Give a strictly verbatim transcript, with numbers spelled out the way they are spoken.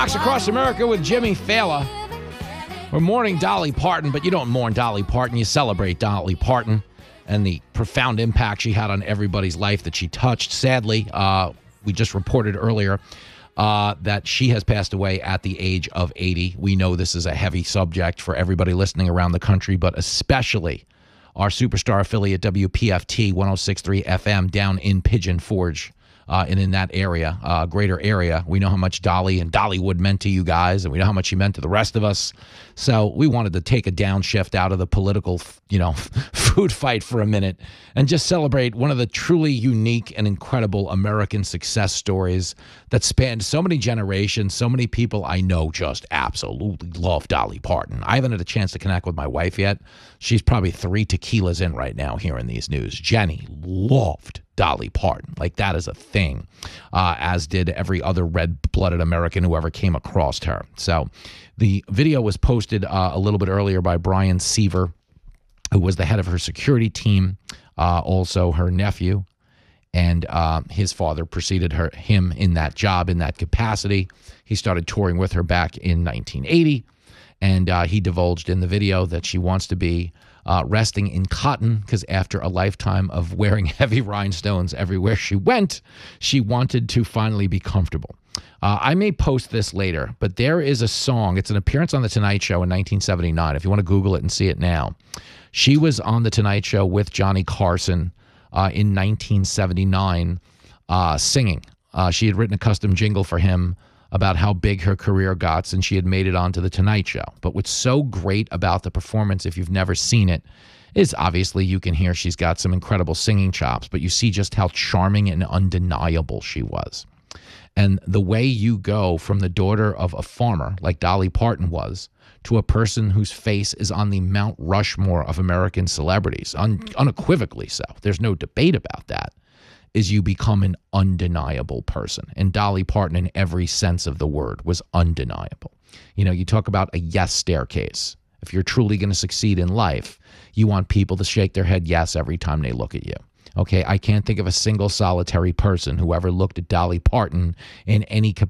Fox Across America with Jimmy Fallon. We're mourning Dolly Parton, but you don't mourn Dolly Parton. You celebrate Dolly Parton and the profound impact she had on everybody's life that she touched. Sadly, uh, we just reported earlier uh, that she has passed away at the age of eighty. We know this is a heavy subject for everybody listening around the country, but especially our superstar affiliate W P F T one oh six point three F M down in Pigeon Forge. Uh, and in that area, uh, greater area. We know how much Dolly and Dollywood meant to you guys, and we know how much she meant to the rest of us. So we wanted to take a downshift out of the political, you know, food fight for a minute and just celebrate one of the truly unique and incredible American success stories that spanned so many generations. So many people I know just absolutely love Dolly Parton. I haven't had a chance to connect with my wife yet. She's probably three tequilas in right now hearing these news. Jenny loved Dolly Parton. Like, that is a thing, uh, as did every other red-blooded American who ever came across her. So the video was posted uh, a little bit earlier by Brian Seaver, who was the head of her security team, uh, also her nephew, and uh, his father preceded her him in that job, in that capacity. He started touring with her back in nineteen eighty, and uh, he divulged in the video that she wants to be Uh, resting in cotton because after a lifetime of wearing heavy rhinestones everywhere she went, she wanted to finally be comfortable. Uh, I may post this later, but there is a song. It's an appearance on The Tonight Show in nineteen seventy-nine. If you want to Google it and see it now. She was on The Tonight Show with Johnny Carson uh, in nineteen seventy-nine uh, singing. Uh, she had written a custom jingle for him about how big her career got, and she had made it onto The Tonight Show. But what's so great about the performance, if you've never seen it, is obviously you can hear she's got some incredible singing chops, but you see just how charming and undeniable she was. And the way you go from the daughter of a farmer, like Dolly Parton was, to a person whose face is on the Mount Rushmore of American celebrities, un unequivocally so, there's no debate about that, is you become an undeniable person. And Dolly Parton, in every sense of the word, was undeniable. You know, you talk about a yes staircase. If you're truly going to succeed in life, you want people to shake their head yes every time they look at you. Okay, I can't think of a single solitary person who ever looked at Dolly Parton in any